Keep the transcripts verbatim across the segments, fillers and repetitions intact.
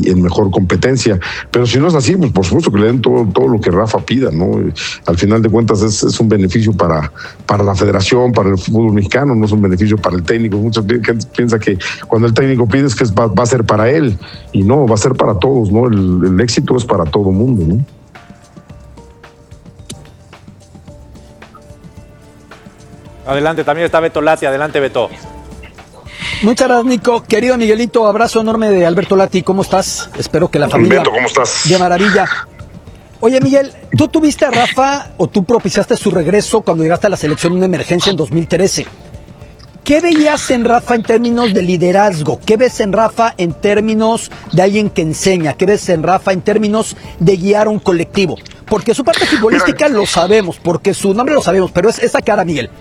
en mejor competencia. Pero si no es así, pues por supuesto que le den todo, todo lo que Rafa pida, ¿no? Al final de cuentas es, es un beneficio para, para la federación, para el fútbol mexicano, no es un beneficio para el técnico. Mucha gente piensa que cuando el técnico pide es que va, va a ser para él, y no, va a ser para todos, ¿no? El, el éxito es para todo mundo, ¿no? Adelante, también está Beto Lati. Adelante, Beto. Muchas gracias, Nico. Querido Miguelito, abrazo enorme de Alberto Lati. ¿Cómo estás? Espero que la familia... Beto, ¿cómo estás? De maravilla. Oye, Miguel, ¿tú tuviste a Rafa o tú propiciaste su regreso cuando llegaste a la selección de una emergencia en dos mil trece? ¿Qué veías en Rafa en términos de liderazgo? ¿Qué ves en Rafa en términos de alguien que enseña? ¿Qué ves en Rafa en términos de guiar a un colectivo? Porque su parte futbolística lo sabemos, porque su nombre lo sabemos, pero es esa cara, Miguel.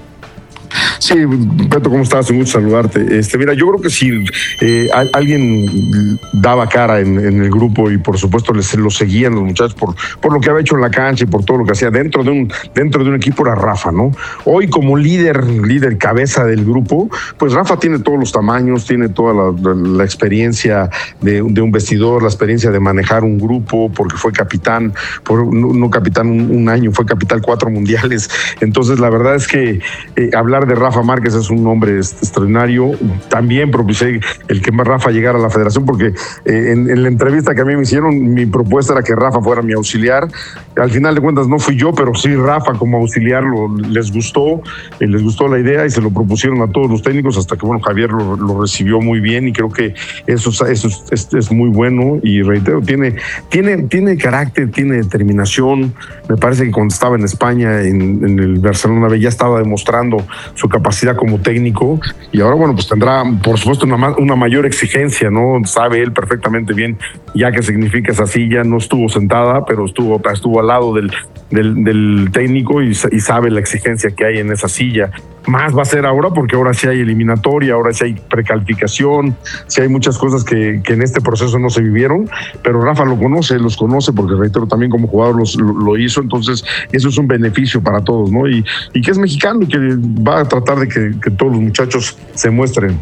Sí, Beto, ¿cómo estás? Un gusto saludarte. Este, mira, yo creo que si eh, a, alguien daba cara en, en el grupo, y por supuesto les, lo seguían los muchachos por, por lo que había hecho en la cancha y por todo lo que hacía dentro de un dentro de un equipo, era Rafa, ¿no? Hoy como líder, líder cabeza del grupo, pues Rafa tiene todos los tamaños, tiene toda la, la experiencia de, de un vestidor, la experiencia de manejar un grupo, porque fue capitán, por, no, no capitán un, un año, fue capitán cuatro mundiales. Entonces la verdad es que eh, hablar de Rafa Márquez es un hombre extraordinario. También propicié el que Rafa llegara a la federación, porque eh, en, en la entrevista que a mí me hicieron, mi propuesta era que Rafa fuera mi auxiliar. Al final de cuentas no fui yo, pero sí Rafa como auxiliar lo, les gustó, eh, les gustó la idea y se lo propusieron a todos los técnicos, hasta que bueno, Javier lo, lo recibió muy bien, y creo que eso, eso es, es, es muy bueno. Y reitero, tiene, tiene, tiene carácter, tiene determinación. Me parece que cuando estaba en España, en, en el Barcelona B, ya estaba demostrando su capacidad como técnico, y ahora bueno, pues tendrá por supuesto una, una mayor exigencia, ¿no? Sabe él perfectamente bien ya qué significa esa silla. No estuvo sentada, pero estuvo, estuvo al lado del, del, del técnico, y, y sabe la exigencia que hay en esa silla. Más va a ser ahora, porque ahora sí hay eliminatoria, ahora sí hay precalificación, sí hay muchas cosas que, que en este proceso no se vivieron, pero Rafa lo conoce, los conoce, porque reitero, también como jugador los, lo, lo hizo. Entonces eso es un beneficio para todos, ¿no? Y, y que es mexicano, y que va a tratar de que, que todos los muchachos se muestren.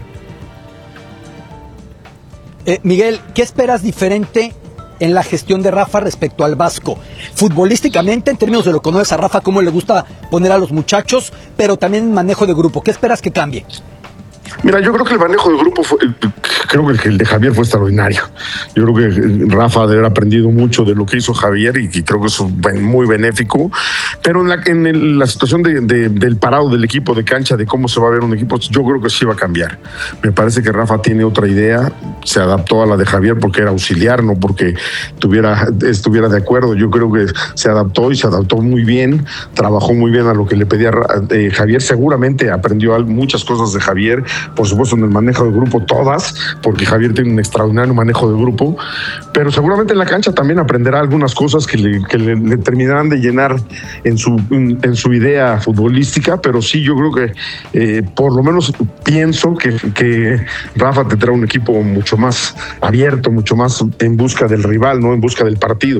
Eh, Miguel, ¿qué esperas diferente en la gestión de Rafa respecto al Vasco? Futbolísticamente, en términos de lo que conoces a Rafa, cómo le gusta poner a los muchachos, pero también en manejo de grupo. ¿Qué esperas que cambie? Mira, yo creo que el manejo del grupo fue, creo que el de Javier fue extraordinario. Yo creo que Rafa debe haber aprendido mucho de lo que hizo Javier, y, y creo que es muy benéfico. Pero en la, en el, la situación de, de, del parado del equipo de cancha, de cómo se va a ver un equipo, yo creo que sí va a cambiar. Me parece que Rafa tiene otra idea, se adaptó a la de Javier porque era auxiliar, no porque tuviera, estuviera de acuerdo. Yo creo que se adaptó, y se adaptó muy bien, trabajó muy bien a lo que le pedía eh, Javier. Seguramente aprendió muchas cosas de Javier, por supuesto en el manejo del grupo, todas, porque Javier tiene un extraordinario manejo del grupo, pero seguramente en la cancha también aprenderá algunas cosas que le, que le, le terminarán de llenar en su, en, en su idea futbolística. Pero sí, yo creo que eh, por lo menos pienso que, que Rafa tendrá un equipo mucho más abierto, mucho más en busca del rival, no en busca del partido.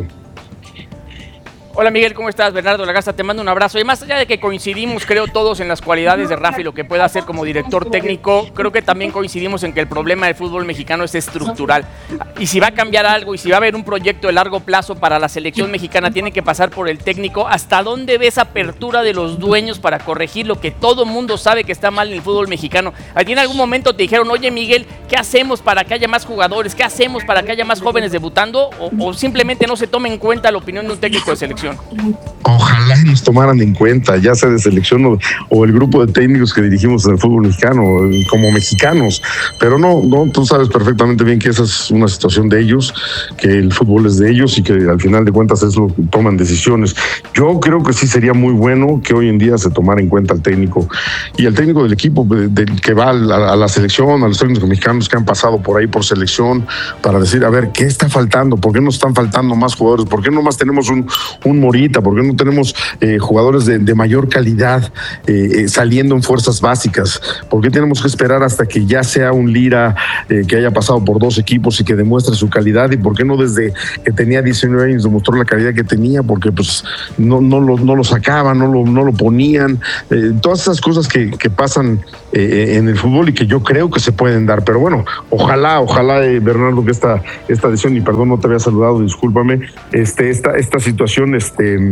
Hola Miguel, ¿cómo estás? Bernardo Lagasta, te mando un abrazo. Y más allá de que coincidimos, creo, todos en las cualidades de Rafa y lo que puede hacer como director técnico, creo que también coincidimos en que el problema del fútbol mexicano es estructural. Y si va a cambiar algo, y si va a haber un proyecto de largo plazo para la selección mexicana, tiene que pasar por el técnico. ¿Hasta dónde ves apertura de los dueños para corregir lo que todo mundo sabe que está mal en el fútbol mexicano? ¿A ti en algún momento te dijeron, oye Miguel, ¿qué hacemos para que haya más jugadores? ¿Qué hacemos para que haya más jóvenes debutando? ¿O, o simplemente no se tome en cuenta la opinión de un técnico de selección? Ojalá nos tomaran en cuenta, ya sea de selección o, o el grupo de técnicos que dirigimos en el fútbol mexicano, como mexicanos. Pero no, no, tú sabes perfectamente bien que esa es una situación de ellos, que el fútbol es de ellos, y que al final de cuentas es lo que toman decisiones. Yo creo que sí sería muy bueno que hoy en día se tomara en cuenta al técnico y al técnico del equipo de, de, que va a la, a la selección, a los técnicos mexicanos que han pasado por ahí por selección, para decir, a ver, ¿qué está faltando? ¿Por qué nos están faltando más jugadores? ¿Por qué no más tenemos un, un Morita? ¿Por qué no tenemos eh, jugadores de, de mayor calidad eh, eh, saliendo en fuerzas básicas? ¿Por qué tenemos que esperar hasta que ya sea un Lira eh, que haya pasado por dos equipos y que demuestre su calidad? ¿Y por qué no desde que tenía diecinueve años demostró la calidad que tenía? Porque pues no, no, lo, no lo sacaban, no lo, no lo ponían. Eh, todas esas cosas que, que pasan eh, en el fútbol y que yo creo que se pueden dar. Pero bueno, ojalá, ojalá, eh, Bernardo, que esta, esta decisión, y perdón, no te había saludado, discúlpame, este, esta, esta situación, este...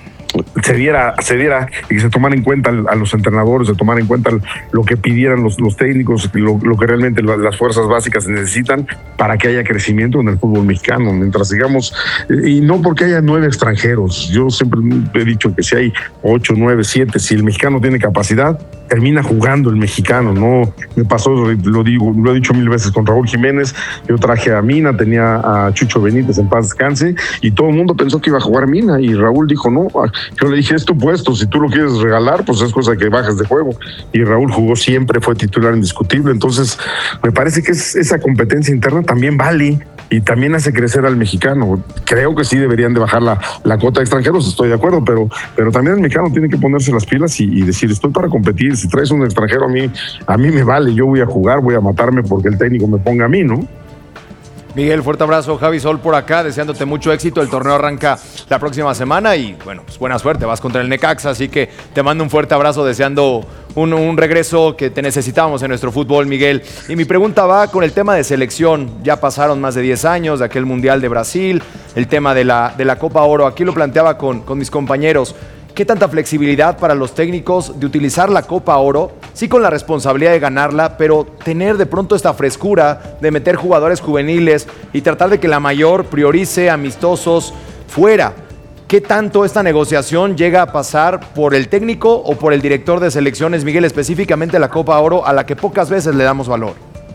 se diera, se diera y que se tomara en cuenta a los entrenadores, se tomara en cuenta lo que pidieran los, los técnicos, lo, lo que realmente las fuerzas básicas necesitan para que haya crecimiento en el fútbol mexicano. Mientras sigamos, y no porque haya nueve extranjeros, yo siempre he dicho que si hay ocho, nueve, siete, si el mexicano tiene capacidad, termina jugando el mexicano. No me pasó, lo digo, lo he dicho mil veces con Raúl Jiménez. Yo traje a Mina, tenía a Chucho Benítez, en paz descanse, y todo el mundo pensó que iba a jugar Mina, y Raúl dijo no. Yo le dije, es tu puesto, si tú lo quieres regalar, pues es cosa que bajas de juego. Y Raúl jugó siempre, fue titular indiscutible. Entonces me parece que es, esa competencia interna también vale y también hace crecer al mexicano. Creo que sí deberían de bajar la, la cuota de extranjeros, estoy de acuerdo, pero, pero también el mexicano tiene que ponerse las pilas y, y decir, estoy para competir. Si traes un extranjero, a mí, a mí me vale, yo voy a jugar, voy a matarme porque el técnico me ponga a mí, ¿no? Miguel, fuerte abrazo. Javi Sol por acá, deseándote mucho éxito. El torneo arranca la próxima semana y, bueno, pues buena suerte. Vas contra el Necaxa, así que te mando un fuerte abrazo, deseando un, un regreso que te necesitamos en nuestro fútbol, Miguel. Y mi pregunta va con el tema de selección. Ya pasaron más de diez años de aquel Mundial de Brasil, el tema de la, de la Copa Oro. Aquí lo planteaba con, con mis compañeros. ¿Qué tanta flexibilidad para los técnicos de utilizar la Copa Oro? Sí, con la responsabilidad de ganarla, pero tener de pronto esta frescura de meter jugadores juveniles y tratar de que la mayor priorice amistosos fuera. ¿Qué tanto esta negociación llega a pasar por el técnico o por el director de selecciones, Miguel, específicamente la Copa Oro, a la que pocas veces le damos valor?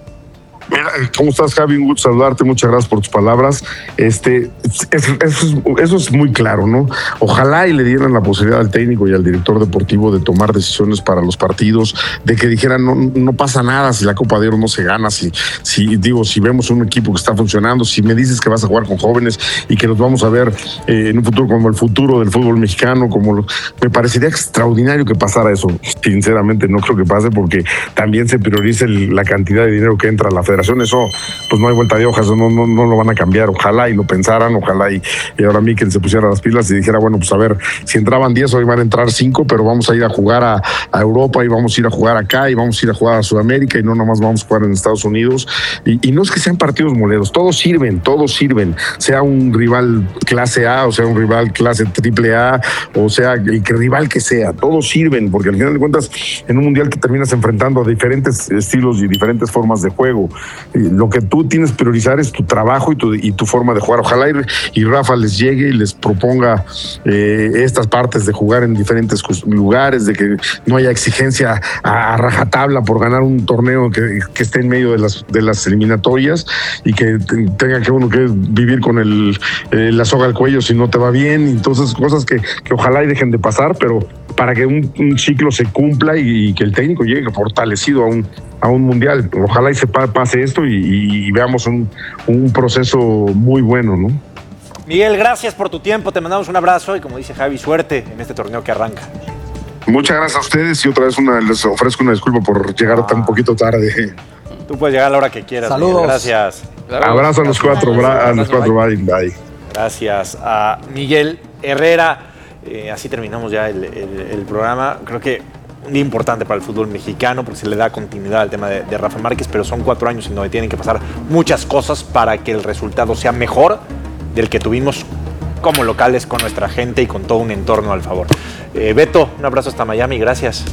Mira, ¿cómo estás, Javi? Un gusto saludarte, muchas gracias por tus palabras. Este, eso, eso, eso es muy claro, ¿no? Ojalá y le dieran la posibilidad al técnico y al director deportivo de tomar decisiones para los partidos, de que dijeran, no, no pasa nada si la Copa de Oro no se gana, si, si, digo, si vemos un equipo que está funcionando, si me dices que vas a jugar con jóvenes y que los vamos a ver eh, en un futuro como el futuro del fútbol mexicano, como lo, me parecería extraordinario que pasara eso. Sinceramente no creo que pase porque también se prioriza el, la cantidad de dinero que entra a la federación. Eso, pues no hay vuelta de hojas, no, no, no lo van a cambiar. Ojalá y lo pensaran, ojalá y, y ahora Mikel se pusiera las pilas y dijera, bueno, pues a ver, si entraban diez, hoy van a entrar cinco, pero vamos a ir a jugar a, a Europa y vamos a ir a jugar acá y vamos a ir a jugar a Sudamérica y no nomás vamos a jugar en Estados Unidos. Y, y no es que sean partidos moleros, todos sirven, todos sirven, sea un rival clase A o sea un rival clase triple A o sea el que rival que sea, todos sirven, porque al final de cuentas en un mundial te terminas enfrentando a diferentes estilos y diferentes formas de juego. Lo que tú tienes que priorizar es tu trabajo y tu, y tu forma de jugar. Ojalá y, y Rafa les llegue y les proponga eh, estas partes de jugar en diferentes lugares, de que no haya exigencia a, a rajatabla por ganar un torneo que, que esté en medio de las, de las eliminatorias y que tenga que uno que vivir con el, eh, la soga al cuello si no te va bien. Entonces, cosas que, que ojalá y dejen de pasar, pero para que un, un ciclo se cumpla y, y que el técnico llegue fortalecido a un a un mundial. Ojalá y se pase esto y, y veamos un, un proceso muy bueno, ¿no? Miguel, gracias por tu tiempo, te mandamos un abrazo y como dice Javi, suerte en este torneo que arranca. Muchas gracias a ustedes y otra vez una, les ofrezco una disculpa por llegar ah. tan poquito tarde. Tú puedes llegar a la hora que quieras. Saludos. Miguel. Gracias. Abrazo a los cuatro, bra- a los cuatro, bye. Bye. Gracias a Miguel Herrera. Eh, así terminamos ya el, el, el programa. Creo que un día importante para el fútbol mexicano porque se le da continuidad al tema de, de Rafa Márquez, pero son cuatro años en donde tienen que pasar muchas cosas para que el resultado sea mejor del que tuvimos como locales con nuestra gente y con todo un entorno al favor. Eh, Beto, un abrazo hasta Miami, gracias.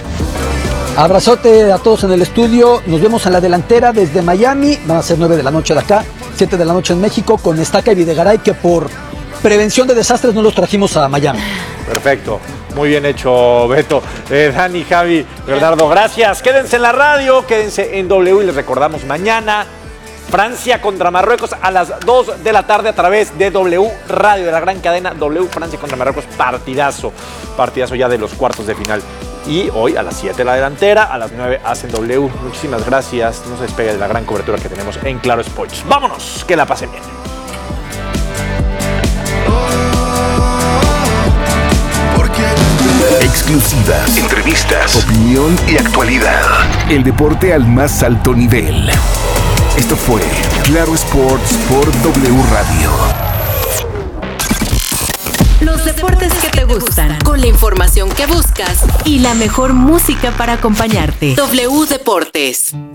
Abrazote a todos en el estudio, nos vemos en la delantera desde Miami, van a ser nueve de la noche de acá, siete de la noche en México, con Estaca y Videgaray, que por prevención de desastres no los trajimos a Miami. Perfecto. Muy bien hecho, Beto. Eh, Dani, Javi, Bernardo, gracias. Quédense en la radio, quédense en W y les recordamos mañana Francia contra Marruecos a las dos de la tarde a través de W Radio, de la gran cadena W. Francia contra Marruecos, partidazo. Partidazo ya de los cuartos de final. Y hoy a las siete la delantera, a las nueve hacen W. Muchísimas gracias. No se despegue de la gran cobertura que tenemos en Claro Sports. Vámonos, que la pasen bien. exclusivas, entrevistas, opinión y actualidad. El deporte al más alto nivel. Esto fue Claro Sports por W Radio. Los deportes que te gustan, con la información que buscas y la mejor música para acompañarte. W Deportes.